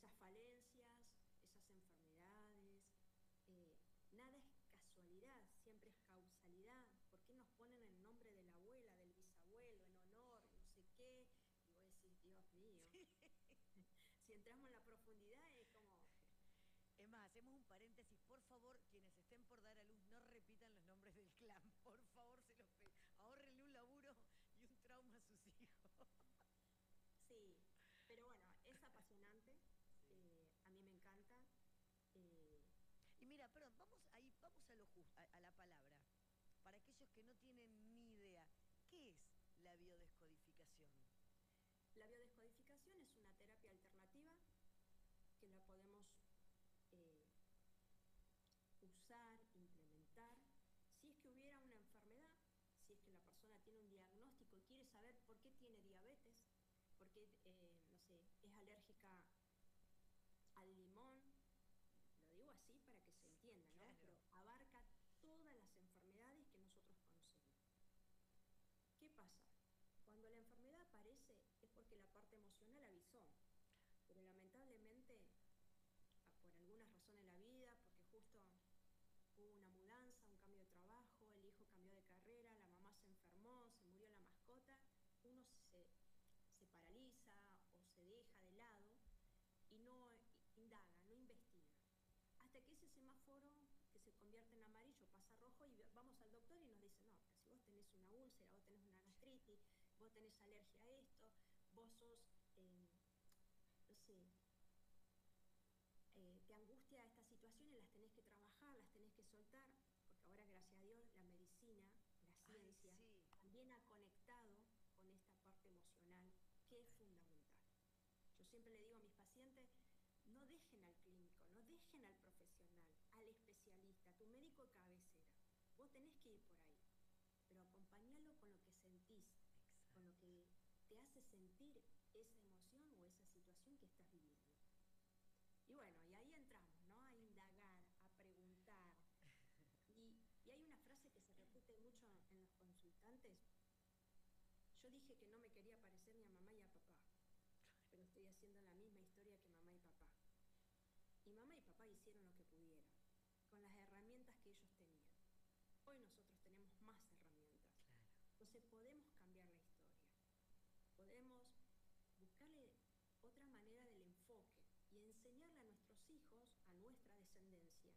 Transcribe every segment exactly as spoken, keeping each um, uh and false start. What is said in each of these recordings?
esas falencias, esas enfermedades. Eh, nada es casualidad, siempre es causalidad. ¿Por qué nos ponen el nombre de la abuela, del bisabuelo, en honor, no sé qué? Y vos decís, Dios mío. Sí. Si entramos en la profundidad es como... Es más, hacemos un paréntesis, por favor, quienes estén por dar a luz, no repitan los nombres del clan, por favor, se los pido. Ahórrenle un laburo y un trauma a sus hijos. Sí, pero bueno, es apasionante, Sí. eh, a mí me encanta. eh, Y mira, perdón, vamos ahí, vamos a lo justo, a, a la palabra. Para aquellos que no tienen ni idea, ¿qué es la biodescodificación? la biodescodificación es una terapia alternativa que la podemos eh, usar, implementar, si es que hubiera una enfermedad, si es que la persona tiene un diagnóstico y quiere saber por qué tiene diabetes, por qué, eh, no sé, es alérgica al limón, lo digo así para que se entienda, ¿no? Claro. Pero abarca todas las enfermedades que nosotros conocemos. ¿Qué pasa? Cuando la enfermedad aparece es porque la parte emocional avisó, pero lamentablemente, por alguna razón en la vida, porque justo hubo una mudanza, un cambio de trabajo, el hijo cambió de carrera, la mamá se enfermó, se murió la mascota, uno se, se paraliza o se deja de lado y no indaga, no investiga. Hasta que ese semáforo que se convierte en amarillo pasa a rojo y vamos al doctor y nos dice, no, pero si vos tenés una úlcera, vos tenés una gastritis, vos tenés alergia a esto, vos sos, eh, no sé, eh, te angustia estas situaciones, las tenés que trabajar, las tenés que soltar, porque ahora, gracias a Dios, la medicina, la Ay, ciencia, sí. también ha conectado con esta parte emocional que es fundamental. Yo siempre le digo a mis pacientes, no dejen al clínico, no dejen al profesional, al especialista, a tu médico de cabecera. Vos tenés que ir por ahí, pero acompañalo con lo que sentís, con lo Exacto. que te hace sentir esa emoción o esa situación que estás viviendo. Y bueno, y ahí entramos, ¿no? A indagar, a preguntar. Y, y hay una frase que se repite mucho en los consultantes. Yo dije que no me quería parecer ni a mamá ni a papá, pero estoy haciendo la misma historia que mamá y papá. Y mamá y papá hicieron lo que pudieron, con las herramientas que ellos tenían. Hoy nosotros tenemos más herramientas. Claro. Entonces podemos cambiar la historia. Podemos buscarle otra manera del enfoque y enseñarle a nuestros hijos, a nuestra descendencia,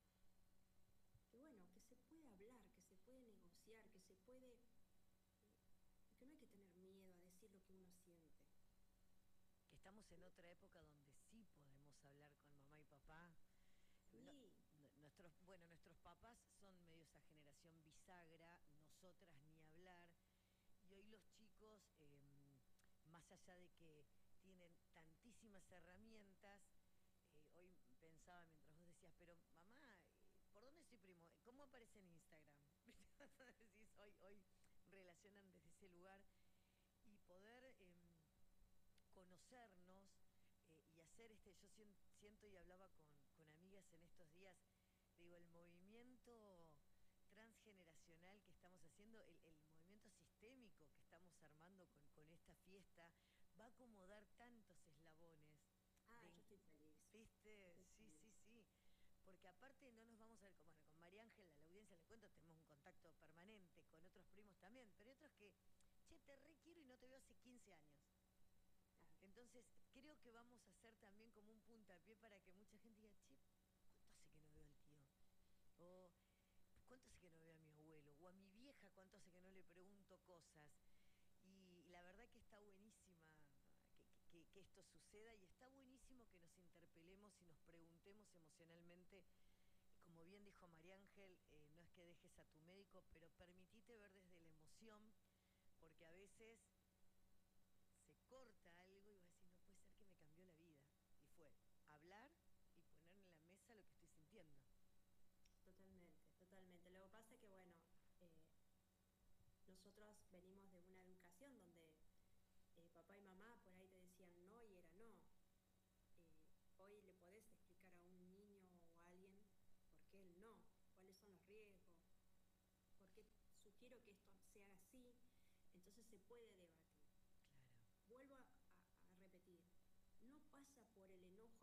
que bueno, que se puede hablar, que se puede negociar, que se puede, eh, que no hay que tener miedo a decir lo que uno siente. Que estamos en otra época donde sí podemos hablar con mamá y papá. No, Sí, nuestros, bueno, nuestros papás son medio esa generación bisagra, nosotras ni hablar. Y hoy los chicos, eh, más allá de que tienen tantísimas herramientas, eh, hoy pensaba mientras vos decías, pero mamá, eh, ¿por dónde soy primo? ¿Cómo aparece en Instagram? Decís, hoy, hoy relacionan desde ese lugar y poder eh, conocernos eh, y hacer este, yo siento y hablaba con, con amigas en estos días, digo, el movimiento transgeneracional que estamos haciendo, el, el movimiento sistémico que estamos armando con, con esta fiesta, va a acomodar tantos eslabones. ah, De, yo estoy feliz, ¿Viste? estoy Sí, sí, feliz. sí. Porque aparte no nos vamos a ver, como bueno, con María Ángela, la audiencia le cuento, tenemos un contacto permanente, con otros primos también, pero hay otros que, che, te requiero y no te veo hace quince años. Claro. Entonces, creo que vamos a hacer también como un puntapié para que mucha gente diga, che, ¿cuánto hace que no veo al tío? O, ¿cuánto hace que no veo a mi abuelo? O a mi vieja, ¿cuánto hace que no le pregunto cosas? Y, y la verdad que está buenísima que, que, que esto suceda y está buenísimo que nos interpelemos y nos preguntemos emocionalmente. Como bien dijo María Ángel, eh, no es que dejes a tu médico, pero permitite ver desde la emoción, porque a veces se corta algo y vas a decir, no puede ser que me cambió la vida. Y fue hablar y poner en la mesa lo que estoy sintiendo. Totalmente, totalmente. Lo que pasa es que, bueno, eh, nosotros venimos de una educación donde eh, papá y mamá por ahí te decían no y era no. Eh, hoy le podés explicar a un niño o a alguien por qué el no, cuáles son los riesgos, por qué sugiero que esto sea así, entonces se puede debatir. Claro. Vuelvo a, a, a repetir, no pasa por el enojo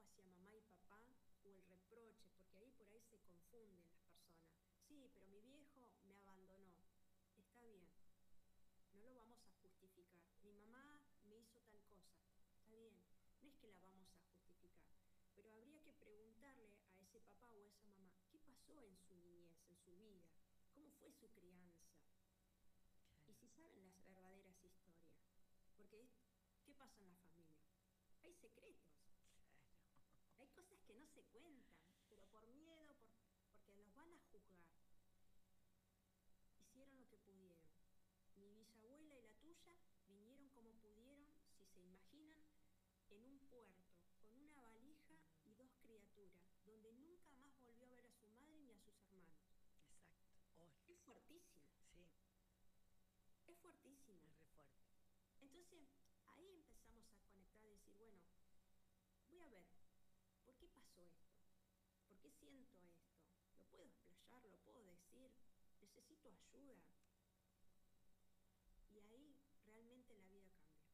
reproche, porque ahí por ahí se confunden las personas. Sí, pero mi viejo me abandonó. Está bien, no lo vamos a justificar. Mi mamá me hizo tal cosa. Está bien, no es que la vamos a justificar, pero habría que preguntarle a ese papá o a esa mamá, ¿qué pasó en su niñez, en su vida? ¿Cómo fue su crianza? Y si saben las verdaderas historias, porque es, ¿qué pasa en la familia? Hay secretos, hay cosas que no se cuentan, pero por miedo, por, porque los van a juzgar. Hicieron lo que pudieron. Mi bisabuela y la tuya vinieron como pudieron, si se imaginan, en un puerto, con una valija y dos criaturas, donde nunca más volvió a ver a su madre ni a sus hermanos. Exacto. Oh, Es fuertísimo. sí. Es fuertísimo. Es re fuerte. Entonces, ahí empezamos a conectar y decir, bueno, voy a ver, ¿por qué pasó esto? ¿Por qué siento esto? ¿Lo puedo explayar? ¿Lo puedo decir? ¿Necesito ayuda? Y ahí realmente la vida cambia.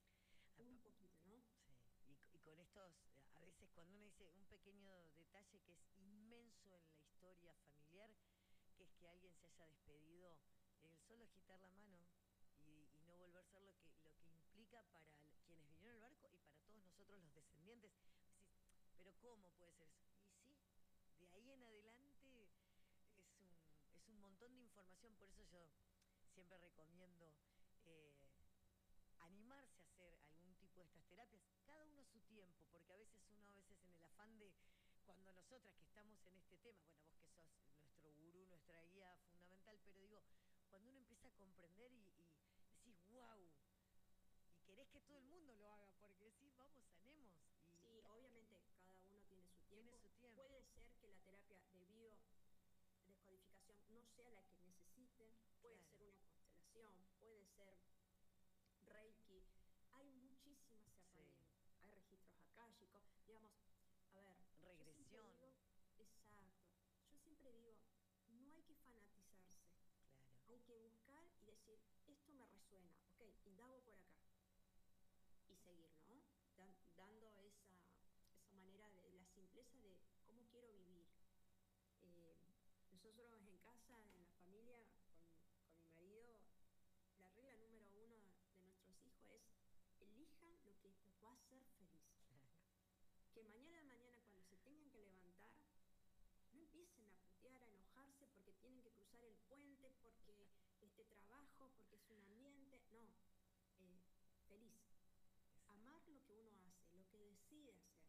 Un poquito, ¿no? Sí. Y, y con estos, a veces cuando uno dice un pequeño detalle que es inmenso en la historia familiar, que es que alguien se haya despedido, el solo agitar la mano y, y no volver a ser lo que, lo que implica para quienes vinieron al barco y para todos nosotros los descendientes. Decís, pero ¿cómo puede ser eso? Y sí, de ahí en adelante es un, es un montón de información, por eso yo siempre recomiendo eh, animarse a hacer algún tipo de estas terapias, cada uno a su tiempo, porque a veces uno a veces en el afán de, cuando nosotras que estamos en este tema, bueno, vos que sos nuestro gurú, nuestra guía fundamental, pero digo, cuando uno empieza a comprender y, y decís, wow, y querés que todo el mundo lo haga, porque decís, vamos, sanemos. Y Sí, obviamente cada uno tiene su tiene tiempo. su tiempo. Puede ser que la terapia de biodescodificación no sea la que necesiten, puede Claro. ser una constelación, puede ser Reiki. Hay muchísimas Sí. herramientas. Hay registros akáshicos, digamos, a ver, yo siempre Regresión. digo, exacto, yo siempre digo, no hay que fanatizarse, Claro. hay que buscar y decir, esto me resuena, ok, indago por acá y seguir, ¿no? Dan, dando esa, esa manera de la simpleza de cómo quiero vivir. Eh, nosotros en casa, en la familia, con, con mi marido, la regla número uno de nuestros hijos es elijan lo que los va a hacer feliz. Que mañana de mañana cuando se tengan que levantar, no empiecen a putear, a enojarse porque tienen que cruzar el puente, porque este trabajo, porque es un ambiente. No, eh, feliz. Amar lo que uno hace, lo que decide hacer,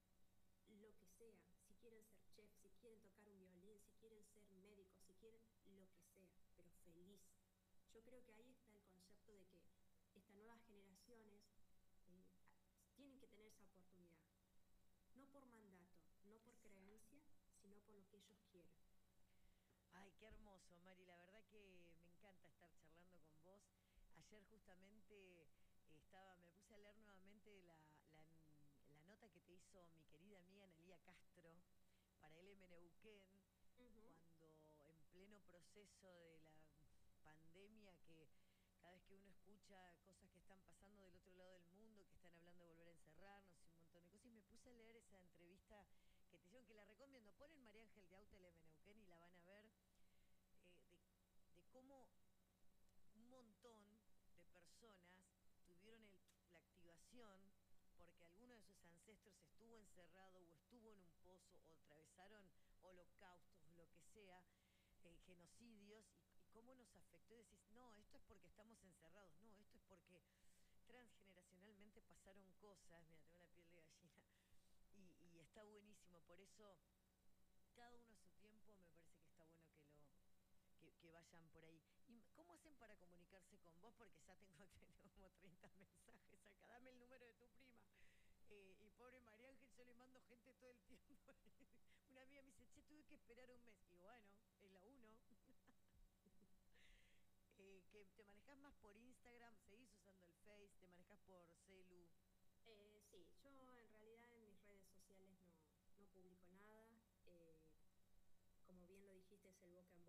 lo que sea. Si quieren ser chef, si quieren tocar un violín, si quieren ser médicos, si quieren lo que sea, pero feliz. Yo creo que ahí está el concepto de que estas nuevas generaciones eh, tienen que tener esa oportunidad. No por mandato, no por creencia, sino por lo que ellos quieren. Ay, qué hermoso, Mari. La verdad que me encanta estar charlando con vos. Ayer justamente eh, estaba, me puse a leer nuevamente la, la, la nota que te hizo mi querida amiga Analía Castro para L M Neuquén, Uh-huh. cuando en pleno proceso de la pandemia, que cada vez que uno escucha cosas que están pasando del otro lado del mundo, que están hablando de volver a encerrarnos y un montón de cosas, y me puse a leer esa entrevista que te hicieron, que la recomiendo. Ponen María Ángel de Auta L M Neuquén y la van a ver, eh, de, de cómo un montón de personas tuvieron el, la activación porque alguno de sus ancestros estuvo encerrado o estuvo en un pozo o atravesaron holocaustos, lo que sea, eh, genocidios, y, y cómo nos afectó. Y decís, no, esto es porque estamos encerrados, no, esto es porque transgeneracionalmente pasaron cosas, mira, tengo la piel de gallina, y, y está buenísimo, por eso cada uno a su tiempo, me parece que está bueno que lo que, que vayan por ahí. ¿Y cómo hacen para comunicarse con vos? Porque ya tengo, tengo como treinta mensajes acá, dame el número de tu prima. Eh, y pobre María Ángel, yo le mando gente todo el tiempo. Una amiga me dice, che, tuve que esperar un mes. Y bueno, es la uno. eh, que te manejas más por Instagram, seguís usando el Face, te manejas por celu. Eh, sí, yo en realidad en mis redes sociales no, no publico nada. Eh, como bien lo dijiste, es el boca en boca.